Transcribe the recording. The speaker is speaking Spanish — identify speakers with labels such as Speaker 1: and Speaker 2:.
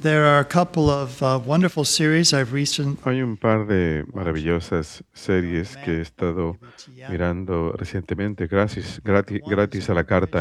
Speaker 1: There are a couple of wonderful series I've recent
Speaker 2: Hay un par de
Speaker 1: watched.
Speaker 2: maravillosas series que he estado
Speaker 1: WTM,
Speaker 2: mirando recientemente, gracias, gratis a la carta